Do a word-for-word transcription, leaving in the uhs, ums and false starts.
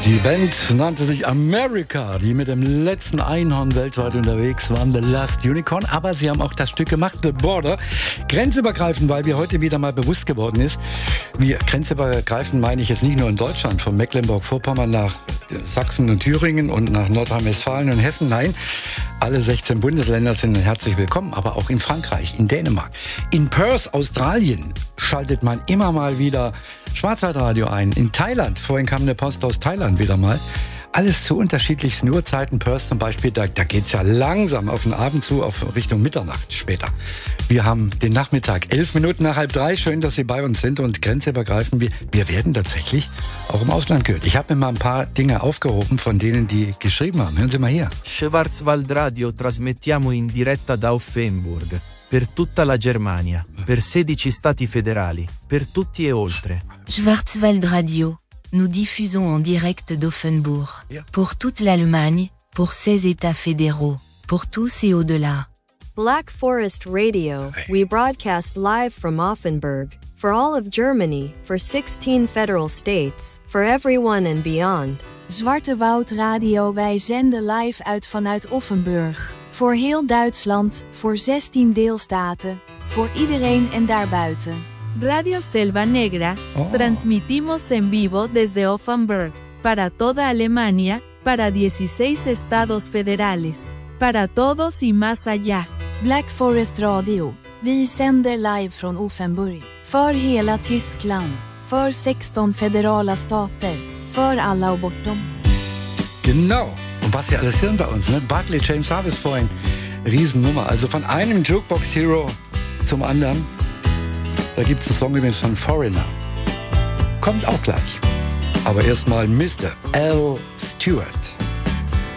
Die Band nannte sich America, die mit dem letzten Einhorn weltweit unterwegs waren, The Last Unicorn. Aber sie haben auch das Stück gemacht, The Border, grenzübergreifend, weil mir heute wieder mal bewusst geworden ist, wie grenzübergreifend meine ich jetzt nicht nur in Deutschland, von Mecklenburg-Vorpommern nach Sachsen und Thüringen und nach Nordrhein-Westfalen und Hessen. Nein, alle sechzehn Bundesländer sind herzlich willkommen, aber auch in Frankreich, in Dänemark. In Perth, Australien, schaltet man immer mal wieder Schwarzwaldradio ein. In Thailand, vorhin kam eine Post aus Thailand wieder mal. Alles zu unterschiedlichsten Uhrzeiten. Perth zum Beispiel, da, da geht es ja langsam auf den Abend zu, auf Richtung Mitternacht später. Wir haben den Nachmittag, elf Minuten nach halb drei. Schön, dass Sie bei uns sind und grenzübergreifend. Wir, wir werden tatsächlich auch im Ausland gehört. Ich habe mir mal ein paar Dinge aufgehoben von denen, die geschrieben haben. Hören Sie mal hier. Schwarzwaldradio trasmettiamo in diretta da Offenburg. Per tutta la Germania, per sedici stati federali, per tutti e oltre. Schwarzwaldradio. Nous diffusons en direct d'Offenbourg, yeah. Pour toute l'Allemagne, pour seize États fédéraux, pour tous et au-delà. Black Forest Radio, we broadcast live from Offenburg, for all of Germany, for sixteen federal states, for everyone and beyond. Zwarte Woud Radio, wij zenden live uit vanuit Offenburg. Voor heel Duitsland, voor zestien deelstaten, voor iedereen en daarbuiten. Radio Selva Negra, oh. Transmitimos en vivo desde Offenburg, para toda Alemania, para dieciséis estados federales, para todos y más allá. Black Forest Radio, vi sänder live från Offenburg, för hela Tyskland, för sexton federala stater, för alla och bortom. Genau, und was Sie alles hören bei uns, ne? Barclay James Harvest vorhin, Riesennummer, also von einem Jukebox Hero zum anderen. Da gibt es einen Song übrigens von Foreigner. Kommt auch gleich. Aber erstmal Mister Al Stewart.